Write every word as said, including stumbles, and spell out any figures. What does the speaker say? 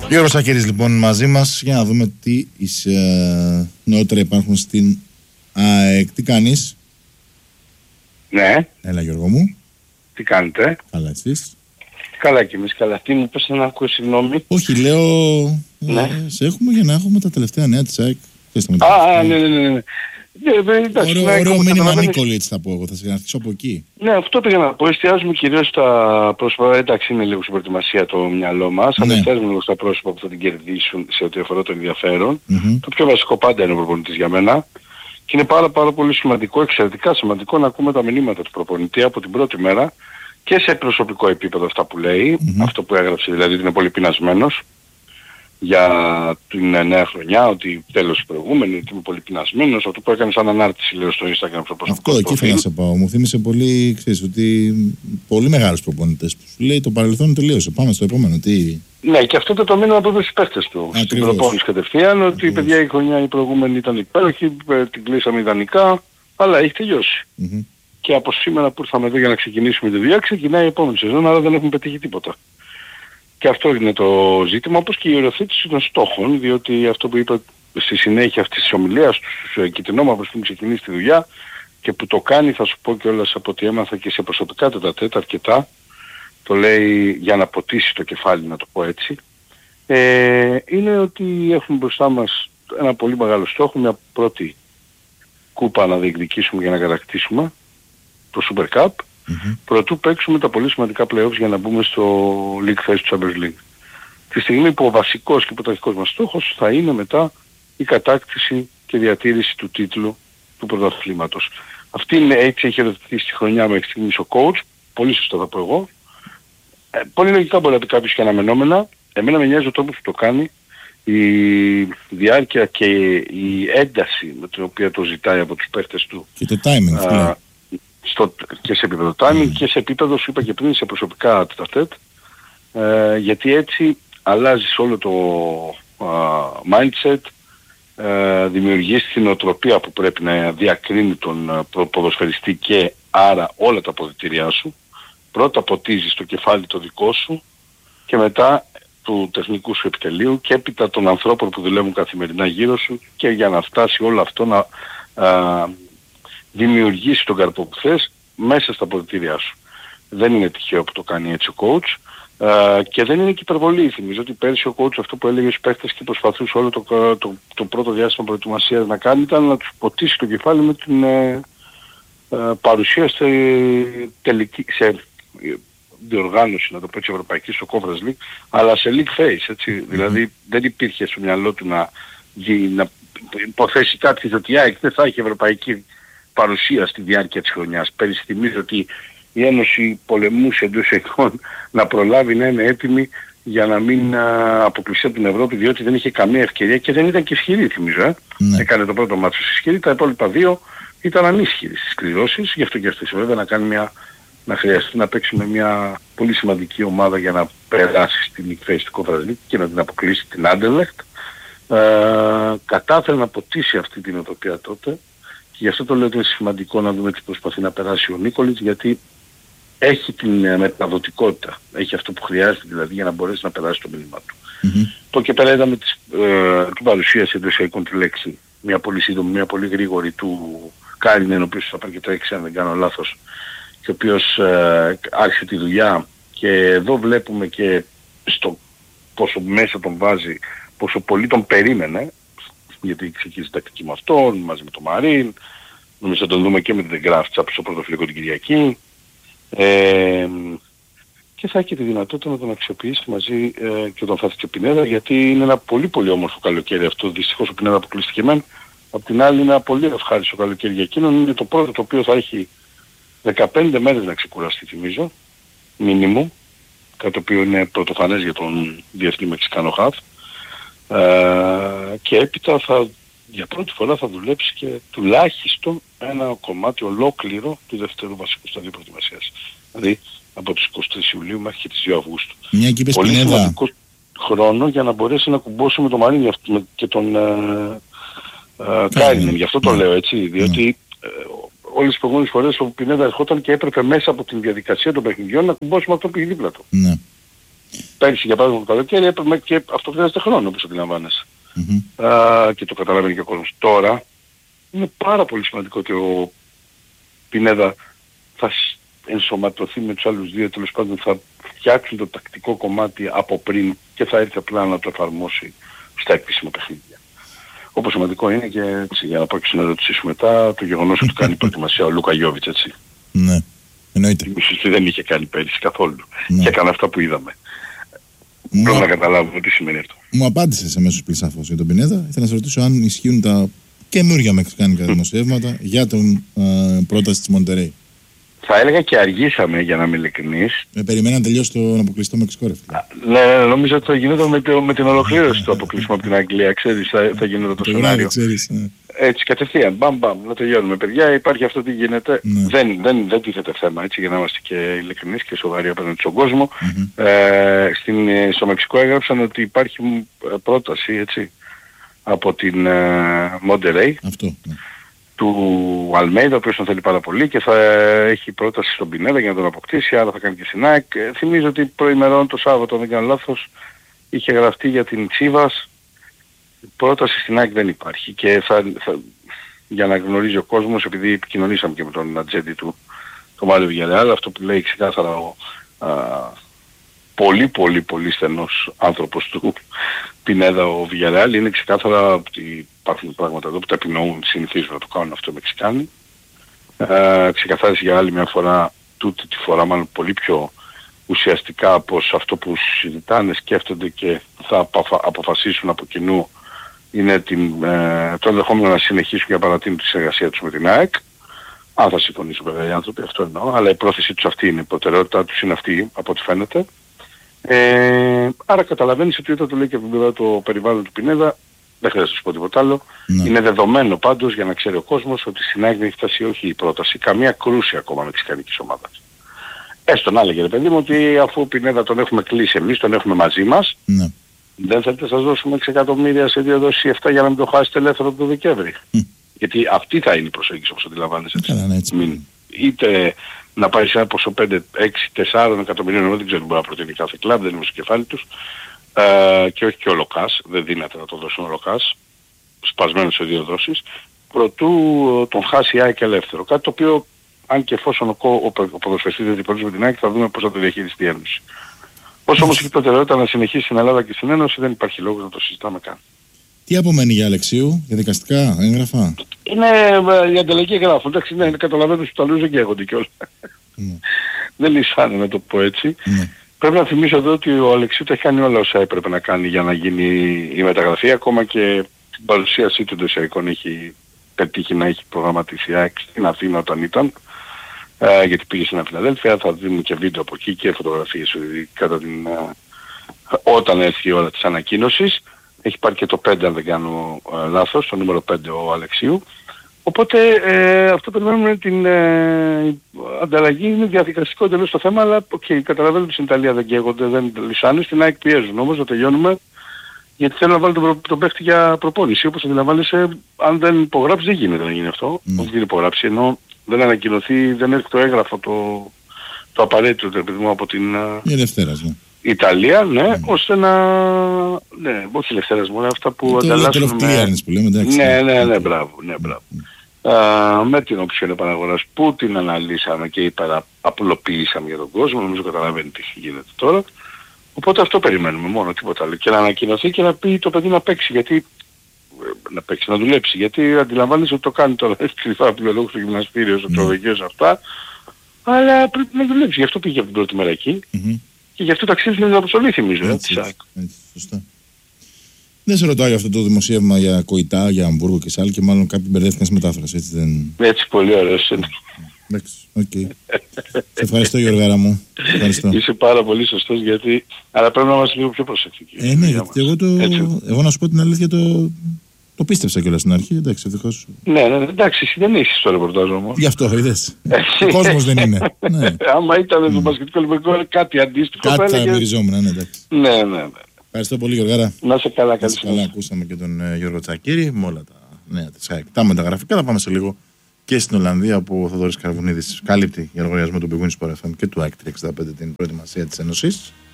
Γιώργος Σακύρης λοιπόν μαζί μας για να δούμε τι εις, ε, νεότερα υπάρχουν στην ΑΕΚ. Τι κάνεις? Ναι. Έλα Γιώργο μου. Τι κάνετε? Καλά εσείς? Καλά κι εμείς καλά. Τι μου πες να ακούω, συγγνώμη? Όχι, λέω ναι. ε, σε έχουμε για να έχουμε τα τελευταία νέα της ΑΕΚ. Α, ναι, ναι, ναι, ναι. Ωραίο, ωραίο μήνυμα Νίκολιτς θα πω εγώ, θα σε αρχίσω από εκεί. Ναι, αυτό πήγα να πω. Εστιάζουμε κυρίως στα πρόσωπα. Εντάξει, είναι λίγο στην προετοιμασία το μυαλό μας, αλλά Ναι. εστιάζουμε λίγο στα πρόσωπα που θα την κερδίσουν σε ό,τι αφορά το ενδιαφέρον. Mm-hmm. Το πιο βασικό πάντα είναι ο προπονητής για μένα. Και είναι πάρα, πάρα πολύ σημαντικό, εξαιρετικά σημαντικό να ακούμε τα μηνύματα του προπονητή από την πρώτη μέρα και σε προσωπικό επίπεδο αυτά που λέει, Mm-hmm. αυτό που έγραψε δηλαδή ότι είναι πολύ πεινασμένος για την νέα χρονιά, ότι τέλος η προηγούμενη, ότι είμαι πολύ πεινασμένος, αυτό που έκανε σαν ανάρτηση λέω στο Instagram στο προσωπικό. Αυτό εκεί θέλω να σε πάω. Μου θύμισε πολύ, ξέρεις, ότι πολύ μεγάλους προπονητές που σου λέει το παρελθόν τελείωσε. Πάμε στο επόμενο. Τι... Ναι, και αυτό το μήνυμα που είπε στους παίχτες του. Ακριβώς. Στην προπόνηση κατευθείαν, ότι Ακριβώς. παιδιά η χρονιά η προηγούμενη ήταν υπέροχη, την κλείσαμε ιδανικά, αλλά έχει τελειώσει. Mm-hmm. Και από σήμερα που ήρθαμε εδώ για να ξεκινήσουμε τη δουλειά, ξεκινάει η επόμενη σεζόν, άρα δεν έχουμε πετύχει τίποτα. Και αυτό είναι το ζήτημα, όπως και η οριοθέτηση των στόχων, διότι αυτό που είπα στη συνέχεια αυτής της ομιλίας του στους κοινόμαυρους που έχουν ξεκινήσει τη δουλειά και που το κάνει, θα σου πω κιόλας από ό,τι έμαθα και σε προσωπικά τετατέτα αρκετά, το λέει για να ποτίσει το κεφάλι, να το πω έτσι, ε, είναι ότι έχουμε μπροστά μας ένα πολύ μεγάλο στόχο, μια πρώτη κούπα να διεκδικήσουμε για να κατακτήσουμε, το Super Cup, mm-hmm. προτού παίξουμε τα πολύ σημαντικά playoffs για να μπούμε στο League Phase του Champions League. Τη στιγμή που ο βασικός και πρωταρχικός μας στόχος θα είναι μετά η κατάκτηση και διατήρηση του τίτλου του πρωταθλήματος. Αυτή είναι, έτσι έχει οριοθετηθεί στη χρονιά μέχρι στιγμής ο coach, πολύ σωστά θα πω εγώ. Ε, πολύ λογικά μπορεί να πει κάποιος και αναμενόμενα. Εμένα με νοιάζει ο τρόπος που το κάνει, η διάρκεια και η ένταση με την οποία το ζητάει από τους παίχτες του. Και το timing, α, στο, και σε επίπεδο timing mm. και σε επίπεδο, σου είπα και πριν, σε προσωπικά τετατέτ, ε, γιατί έτσι αλλάζεις όλο το α, mindset, ε, δημιουργείς την οτροπία που πρέπει να διακρίνει τον ποδοσφαιριστή και άρα όλα τα αποδυτήριά σου. Πρώτα ποτίζεις το κεφάλι το δικό σου και μετά του τεχνικού σου επιτελείου και έπειτα των ανθρώπων που δουλεύουν καθημερινά γύρω σου, και για να φτάσει όλο αυτό να α, δημιουργήσει τον καρπό που θες μέσα στα αποδυτήριά σου. Δεν είναι τυχαίο που το κάνει έτσι ο coach, α, και δεν είναι και υπερβολή. Θυμίζω ότι πέρσι ο coach αυτό που έλεγε στους παίχτες και προσπαθούσε όλο το, το, το, το πρώτο διάστημα προετοιμασίας να κάνει ήταν να τους ποτίσει το κεφάλι με την ε, ε, παρουσία σε τελική, σε διοργάνωση, να το πω έτσι, ευρωπαϊκή στο Conference League, αλλά σε League Phase, έτσι. Mm-hmm. Δηλαδή δεν υπήρχε στο μυαλό του να, να υποθέσει κάποιος ότι η ΑΕΚ δεν θα έχει ευρωπαϊκή παρουσία στη διάρκεια της χρονιάς. Πέρυσι θυμίζω ότι η Ένωση πολεμούσε εντός εικόν να προλάβει να είναι έτοιμη για να μην αποκλειστεί από την Ευρώπη, διότι δεν είχε καμία ευκαιρία και δεν ήταν και ισχυρή, θυμίζω. Ε. Mm-hmm. Έκανε το πρώτο μάτσο ισχυρή, τα υπόλοιπα δύο ήταν ανίσχυροι στις κληρώσεις, γι' αυτό και αυτές βέβαια να κάνει μια, να χρειαστεί να παίξει με μια πολύ σημαντική ομάδα για να περάσει στην League Phase του Conference League και να την αποκλείσει την Anderlecht. Ε, κατάφερε να ποτίσει αυτή την οτροπία τότε, και γι' αυτό το λέω ότι είναι σημαντικό να δούμε τι προσπαθεί να περάσει ο Νίκολιτς, γιατί έχει την μεταδοτικότητα, έχει αυτό που χρειάζεται δηλαδή για να μπορέσει να περάσει το μήνυμα του. Mm-hmm. Το και πέρα είδαμε ε, την παρουσίαση εντός εικόν τη λέξη, μια πολύ σύντομη, μια πολύ γρήγορη του Κάρινεν, ο οποίος θα πάει και τρέξει αν δεν κάνω λάθος, και ο οποίος ε, άρχισε τη δουλειά, και εδώ βλέπουμε και στο πόσο μέσα τον βάζει, πόσο πολύ τον περίμενε, γιατί ξεκίνησε τακτική με αυτόν, μαζί με τον Μαρίν, νομίζω θα τον δούμε και με την Γκράφτσα στο πρώτο φιλικό την Κυριακή, ε, και θα έχει και τη δυνατότητα να τον αξιοποιήσει μαζί ε, και τον Φάθη και Πινέδα, γιατί είναι ένα πολύ πολύ όμορφο καλοκαίρι αυτό. Δυστυχώς ο Πινέδα αποκλείστηκε μεν, απ' την άλλη είναι ένα πολύ ευχάριστο καλοκαίρι για εκείνον, είναι το πρώτο το οποίο θα έχει δεκαπέντε μέρες να ξεκουραστεί, θυμίζω, μίνιμου, κάτι το οποίο είναι πρωτοφανές για τον διεθνή Μεξικάνο χαφ, ε, και έπειτα θα, για πρώτη φορά θα δουλέψει και τουλάχιστον ένα κομμάτι ολόκληρο του δεύτερου βασικού σταδίου προετοιμασίας. Δηλαδή από τις είκοσι τρεις Ιουλίου μέχρι και τις δύο Αυγούστου. Μια και είπες πολύ Πινέδα. σημαντικό χρόνο για να μπορέσει να κουμπώσει με τον Μαρίνι και τον ε, ε, Κάρινεν. Γι' αυτό το λέω έτσι, διότι ε, όλες τις προηγούμενες φορές ο Πινέδα ερχόταν και έπρεπε μέσα από την διαδικασία των παιχνιδιών να κουμπώσει με αυτό που πήγε δίπλα του. Ναι. Πέρυσι για παράδειγμα το καλοκαίρι έπρεπε και αυτό χρειάζεται χρόνο όπως αντιλαμβάνεσαι. Mm-hmm. Uh, και το καταλαβαίνει και ο κόσμος. Τώρα είναι πάρα πολύ σημαντικό ότι ο Πινέδα θα ενσωματωθεί με τους άλλους δύο, τέλος πάντων θα φτιάξουν το τακτικό κομμάτι από πριν και θα έρθει απλά να το εφαρμόσει στα επίσημα παιχνίδια. Όπως σημαντικό είναι και έτσι, για να πάω και στην ερώτησή σου μετά, το γεγονός ότι κάνει προετοιμασία ο Λούκα Γιόβιτς, έτσι. Ναι, εννοείται. Η δεν είχε κάνει πέρυσι καθόλου. Ναι. Και έκανε αυτά που είδαμε. Μου... Πρέπει να καταλάβουμε τι σημαίνει αυτό. Μου απάντησες αμέσως πλην σαφώς για τον Πινέδα. Ήθελα να σε ρωτήσω αν ισχύουν τα καινούργια μεξικάνικα δημοσιεύματα για τον uh, πρόταση της Μοντερέι. Θα έλεγα και αργήσαμε, για να είμαι ειλικρινής. Με περιμέναν τελειώσει τον αποκλειστό Μεξικό, ρε φίλε. Ναι, νομίζω ότι θα γινόταν με, το, με την ολοκλήρωση του αποκλεισμού από την Αγγλία. Ξέρεις, θα, θα γινόταν το, το σενάριο. Ξέρεις, ναι. Έτσι, κατευθείαν, μπαμ μπαμ, να τελειώνουμε. Παιδιά, υπάρχει αυτό τι γίνεται. Ναι. Δεν, δεν, δεν τίθεται θέμα, έτσι, για να είμαστε και ειλικρινείς και σοβαροί απέναντι στον κόσμο. Mm-hmm. Ε, στην, στο Μεξικό έγραψαν ότι υπάρχει πρόταση, έτσι, από την ε, Monterrey. Αυτό, ναι. Του Αλμέιδα, ο οποίος τον θέλει πάρα πολύ και θα έχει πρόταση στον Πινέδα για να τον αποκτήσει, άρα θα κάνει και στην ΑΕΚ. Θυμίζω ότι προημερών το Σάββατο, αν δεν κάνω λάθος, είχε γραφτεί για την Τσίβας. Πρόταση στην ΑΕΚ δεν υπάρχει και θα, θα, για να γνωρίζει ο κόσμος, επειδή επικοινωνήσαμε και με τον ατζέντη του, τον Μάριο Βιγιαρεάλ, αυτό που λέει ξεκάθαρα ο α, πολύ πολύ πολύ στενός άνθρωπος του Πινέδα ο Βιγιαρεάλ, είναι ξεκάθαρα ότι υπάρχουν πράγματα εδώ που τα επινοούν, συνηθίζουν να το κάνουν αυτό οι Μεξικάνοι. Ε, ξεκαθάρισε για άλλη μια φορά, τούτη τη φορά μάλλον πολύ πιο ουσιαστικά από αυτό που συζητάνε, σκέφτονται και θα αποφασίσουν από κοινού, είναι την, ε, το ενδεχόμενο να συνεχίσουν για παρατείνουν τη συνεργασία τους με την ΑΕΚ. Αν θα συμφωνήσουν βέβαια οι άνθρωποι, αυτό εννοώ, αλλά η πρόθεσή τους αυτή είναι, η προτεραιότητά τους είναι αυτή από ό,τι φαίνεται. Ε, άρα καταλαβαίνεις ότι όταν το λέει και από το περιβάλλον του Πινέδα, δεν χρειάζεται να σου πω τίποτα άλλο. Ναι. Είναι δεδομένο πάντως για να ξέρει ο κόσμος ότι στην ΑΕΚ δεν έχει φτάσει όχι η πρόταση, καμία κρούση ακόμα μεξικανικής ομάδας. Έστω να έλεγε ρε παιδί μου ότι αφού ο Πινέδα τον έχουμε κλείσει εμείς, τον έχουμε μαζί μας, ναι. Δεν θέλετε να σας δώσουμε έξι εκατομμύρια σε δύο δόσεις επτά για να μην το χάσετε ελεύθερο το Δεκέμβρη. Mm. Γιατί αυτή θα είναι η προσέγγιση όπως αντιλαμβάνεσαι. Μην, είτε να πάει σε ένα ποσό πέντε, έξι, τέσσερα εκατομμυρίων, εγώ δεν ξέρω τι μπορεί να προτείνει κάθε κλαμπ, δεν είναι στο κεφάλι τους. Ε, και όχι και ο Λοκάς, δεν δύναται να το δώσουν ο Λοκάς, σπασμένο σε δύο δόσεις, προτού τον χάσει η ΑΕΚ ελεύθερο. Κάτι το οποίο, αν και εφόσον ο, ο, ο ποδοσφαιριστής δεν με την ΑΕΚ, θα δούμε πώς θα το διαχειριστεί η Ένωση. Όσο όμως έχει προτεραιότητα να συνεχίσει στην Ελλάδα και στην Ένωση, δεν υπάρχει λόγος να το συζητάμε καν. Τι απομένει για Αλεξίου, για δικαστικά έγγραφα? Είναι η ανταλλαγή εγγράφων. Εντάξει, ναι, καταλαβαίνω ότι τους Ιταλούς δεν καίγονται κιόλας. Mm. Δεν λυσάνε να το πω έτσι. Mm. Πρέπει να θυμίσω εδώ ότι ο Αλεξίου τα έχει κάνει όλα όσα έπρεπε να κάνει για να γίνει η μεταγραφή. Ακόμα και την παρουσίασή του των εισαγωγικών έχει πετύχει να έχει προγραμματίσει στην Αθήνα όταν ήταν. Ε, γιατί πήγε στην Φιλαδέλφια, θα δίνουμε και βίντεο από εκεί και φωτογραφίες κατά την, ε, όταν έρθει η ώρα της ανακοίνωσης. Έχει πάρει και το πέντε αν δεν κάνω ε, λάθος, το νούμερο πέντε ο Αλεξίου. Οπότε ε, αυτό περιμένουμε την ε, ανταλλαγή, είναι διαδικαστικό εντελώς το θέμα, αλλά okay, καταλαβαίνω ότι στην Ιταλία δεν καίγονται, δεν λυσάνε, στην ΑΕΚ πιέζουν όμως να τελειώνουμε, γιατί θέλουν να βάλουν τον, προ, τον παίχτη για προπόνηση. Όπως αντιλαμβάνεσαι, αν δεν υπογράψει δεν γίνεται να γίνει αυτό, mm. όχι δεν υπογράψει, ενώ δεν ανακοινωθεί, δεν έρθει το έγγραφο το, το απαραίτητο το παιδί μου από την ναι. Ιταλία, ναι, mm. ώστε να... Ναι, όχι ελευθέρας μου, αυτά που ανταλλάσσουν με... που λέμε, εντάξει. Ναι, ναι, ναι, μπράβο, ναι, μπράβο. Mm. Α, με την όψιον επαναγοράς που την αναλύσαμε και υπεραπλοποιήσαμε για τον κόσμο, νομίζω καταλαβαίνει τι γίνεται τώρα. Οπότε αυτό περιμένουμε μόνο, τίποτα άλλο. Και να ανακοινωθεί και να πει το παιδί να παίξει, γιατί... να παίξει, να δουλέψει, γιατί αντιλαμβάνεσαι ότι το κάνει τώρα, έχει κρυφά πληρολόγους στο γυμναστήριο, στο τροβεκές αυτά, αλλά πρέπει να δουλέψει, γι' αυτό πήγε από την πρώτη μέρα εκεί. Mm-hmm. Και γι' αυτό ταξίδι είναι αποστολή, θυμίζω. Έτσι, έτσι, έτσι, σωστά. Δεν σε ρωτάω για αυτό το δημοσίευμα για Κοϊτά, για Αμβούργο και Σάλ και μάλλον κάποιοι μπερδεύτηκαν σε μετάφραση, έτσι δεν... Έτσι, πολύ ωραίος είναι. Εντάξει, οκ. Σε ευχαριστώ Γιώργαρα μου. Ευχαριστώ. Είσαι πάρα πολύ σωστός γιατί... Αλλά πρέπει να είμαστε λίγο πιο προσεκτικοί. Ε, ναι, γιατί εγώ το... Εγώ να σου πω την αλήθεια το... Το πίστεψα κιόλας στην αρχή, εντάξει, ευτυχώς. Ναι, ναι, εντάξει, εσύ δεν έχεις το ρεπορτάζ όμως. Γι' αυτό, είδες. Ο κόσμος δεν είναι. Ναι. Άμα ήταν το μπασκετικό λιμπεκό, κάτι αντίστοιχο. Κάτι θα μυριζόμουν, ναι, εντάξει. Ναι, ναι, ναι. Ευχαριστώ πολύ, Γιωργάρα. Να σε καλά, καλή καλά. Ακούσαμε και τον uh, Γιώργο Τσακίρη με όλα τα νέα της ΑΕΚ. Τα μεταγραφικά θα πάμε σε λίγο και στην Ολλανδία που ο Θοδωρής Καρβουνίδης καλύπτει για λογαριασμό του Big Win Sport εφ εμ και του ΑΕΚ τριακόσια εξήντα πέντε την προετοιμασία της Ένωσης.